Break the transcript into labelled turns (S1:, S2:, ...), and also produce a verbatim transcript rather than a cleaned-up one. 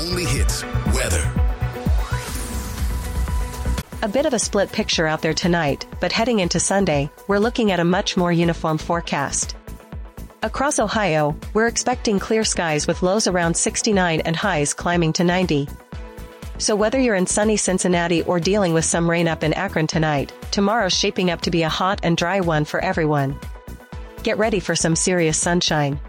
S1: only hits weather.
S2: A bit of a split picture out there tonight, but heading into Sunday, we're looking at a much more uniform forecast. Across Ohio, we're expecting clear skies with lows around sixty-nine and highs climbing to ninety. So whether you're in sunny Cincinnati or dealing with some rain up in Akron tonight, tomorrow's shaping up to be a hot and dry one for everyone. Get ready for some serious sunshine.